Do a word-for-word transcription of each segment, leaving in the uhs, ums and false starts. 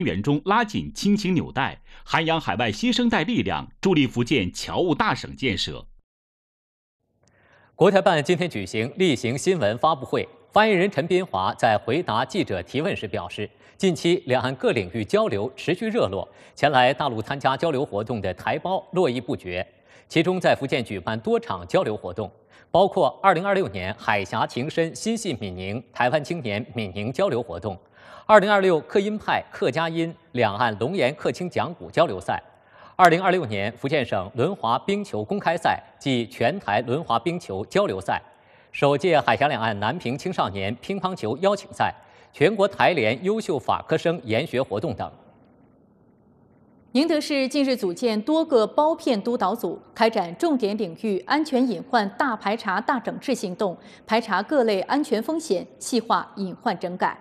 员中拉紧亲情纽带，涵养海外新生代力量，助力福建侨务大省建设。 国台办今天举行例行新闻发布会，发言人陈斌华在回答记者提问时表示，近期两岸各领域交流持续热络，前来大陆参加交流活动的台胞络绎不绝。其中，在福建举办多场交流活动，包括二零二六年海峡情深心系闽宁台湾青年闽宁交流活动，二零二六客音派客家音两岸龙岩客卿讲古交流赛，二零二六年福建省轮滑冰球公开赛暨全台轮滑冰球交流赛，首届海峡两岸南平青少年乒乓球邀请赛，全国台联优秀法科生研学活动等。 宁德市近日组建多个包骗督导组，开展重点领域安全隐患大排查、大整治行动，排查各类安全风险，细化隐患整改。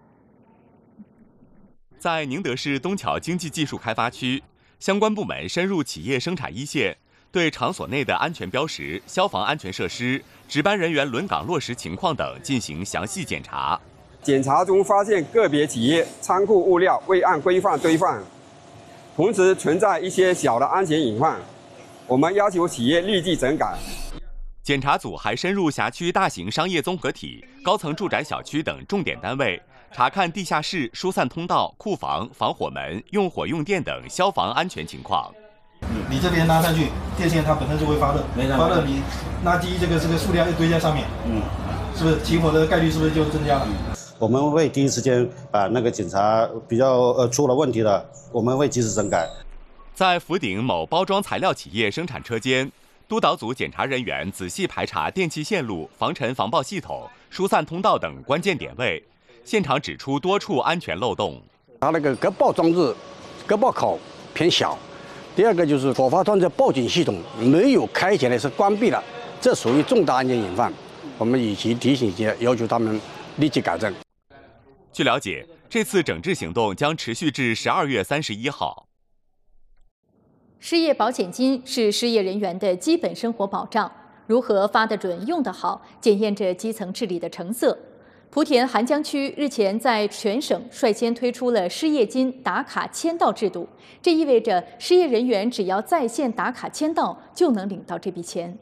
在宁德市东桥经济技术开发区，相关部门深入企业生产一线，对场所内的安全标识、消防安全设施、值班人员轮岗落实情况等进行详细检查。 检查中发现个别企业仓库物料未按规范堆放，同时存在一些小的安全隐患，我们要求企业立即整改。 检查组还深入辖区大型商业综合体、高层住宅小区等重点单位，查看地下室、疏散通道、库房、防火门、用火用电等消防安全情况。 你这边拉上去，电线它本身就会发热，发热你垃圾这个这个塑料一堆在上面，嗯，是不是起火的概率是不是就增加了？ 我们会第一时间把那个检查比较呃出了问题的，我们会及时整改。 在福鼎某包装材料企业生产车间，督导组检查人员仔细排查电气线路、防尘防爆系统、疏散通道等关键点位，现场指出多处安全漏洞。 它那个隔爆装置、隔爆口偏小，第二个就是火发端的报警系统没有开起来是关闭了，这属于重大安全隐患。我们以及提醒些，要求他们立即改正。 据了解，这次整治行动将持续至十二月三十一号。 失业保险金是失业人员的基本生活保障，如何发得准、用得好，检验着基层治理的成色。莆田韩江区日前在全省率先推出了失业金打卡签到制度，这意味着失业人员只要在线打卡签到，就能领到这笔钱。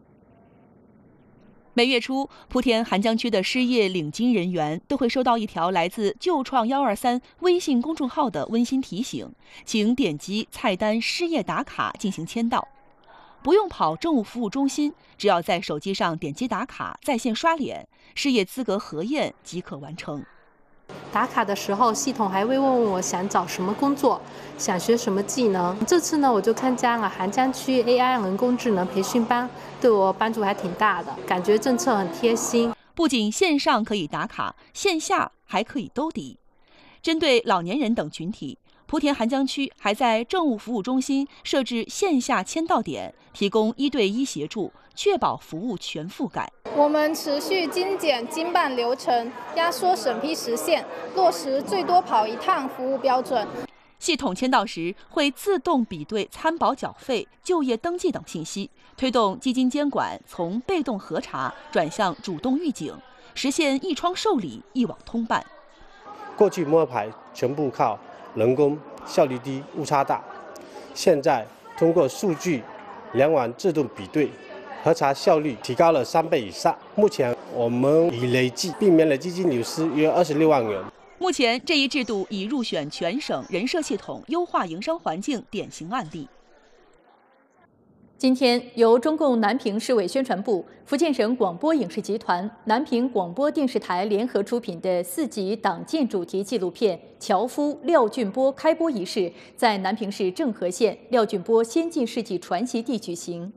每月初，莆田韩江区的失业领金人员都会收到一条来自旧创幺二三微信公众号的温馨提醒，请点击菜单失业打卡进行签到。不用跑政务服务中心，只要在手机上点击打卡，在线刷脸，失业资格核验即可完成。 打卡的时候，系统还会问我想找什么工作，想学什么技能。这次呢，我就参加了韩江区 A I 人工智能培训班，对我帮助还挺大的，感觉政策很贴心。 不仅线上可以打卡，线下还可以兜底。针对老年人等群体，莆田韩江区还在政务服务中心设置线下签到点，提供一对一协助，确保服务全覆盖。 我们持续精简经办流程，压缩审批时限，落实最多跑一趟服务标准。 系统签到时会自动比对参保缴费、就业登记等信息，推动基金监管从被动核查转向主动预警，实现一窗受理、一网通办。 过去摸牌全部靠人工，效率低、误差大。现在通过数据两网自动比对，核查效率提高了三倍以上。目前我们已累计避免了基金流失约二十六万元。 目前这一制度已入选全省人社系统优化营商环境典型案例。 今天，由中共南平市委宣传部、福建省广播影视集团、南平广播电视台联合出品的四集党建主题纪录片《樵夫廖俊波》开播仪式在南平市政和县廖俊波先进事迹传习地举行。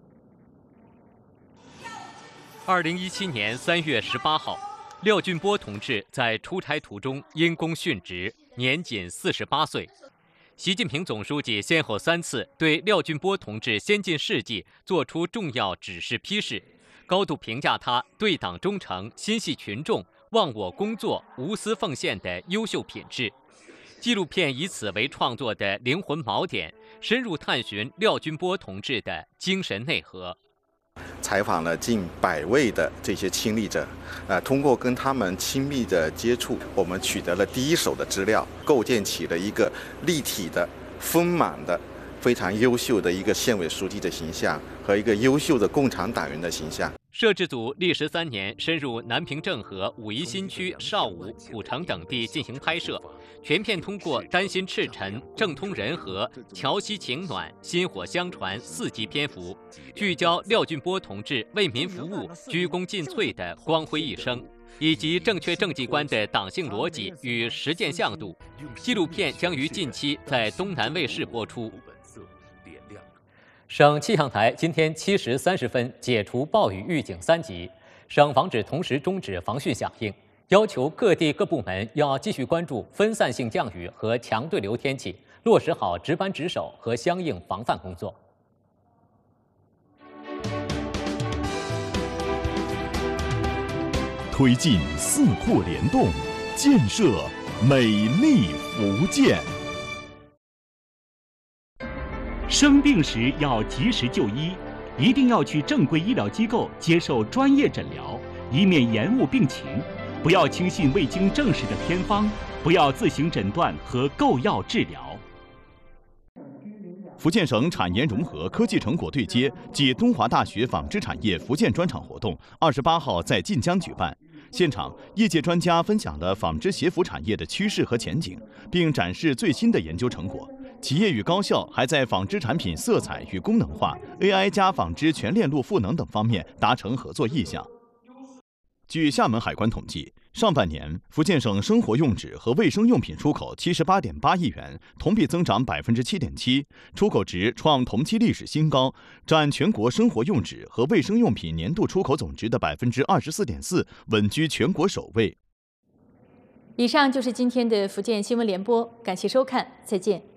二零一七年三月十八号，廖俊波同志在出差途中因公殉职，年仅四十八岁。习近平总书记先后三次对廖俊波同志先进事迹作出重要指示批示，高度评价他对党忠诚、心系群众、忘我工作、无私奉献的优秀品质。纪录片以此为创作的灵魂锚点，深入探寻廖俊波同志的精神内核。 采访了近百位的这些亲历者，呃，通过跟他们亲密的接触，我们取得了第一手的资料，构建起了一个立体的、丰满的、非常优秀的一个县委书记的形象和一个优秀的共产党员的形象。 摄制组历时三年，深入南平郑和、武夷新区、邵武、古城等地进行拍摄，全片通过丹心赤诚、政通人和、桥西情暖、薪火相传四集篇幅，聚焦廖俊波同志为民服务、鞠躬尽瘁的光辉一生，以及正确政绩观的党性逻辑与实践向度。纪录片将于近期在东南卫视播出。省气象台今天七时三十分解除暴雨预警三级，省防指同时终止防汛响应，要求各地各部门要继续关注分散性降雨和强对流天气，落实好值班值守和相应防范工作。 推进四扩联动，建设美丽福建。 生病时要及时就医，一定要去正规医疗机构接受专业诊疗，以免延误病情。不要轻信未经证实的偏方，不要自行诊断和购药治疗。 福建省产研融合科技成果对接暨东华大学纺织产业福建专场活动二十八号在晋江举办。现场，业界专家分享了纺织鞋服产业的趋势和前景，并展示最新的研究成果。企业与高校还在纺织产品色彩与功能化、A I 加纺织全链路赋能等方面达成合作意向。据厦门海关统计，上半年福建省生活用纸和卫生用品出口七十八点八亿元，同比增长百分之七点七，出口值创同期历史新高，占全国生活用纸和卫生用品年度出口总值的百分之二十四点四，稳居全国首位。 以上就是今天的福建新闻联播，感谢收看，再见。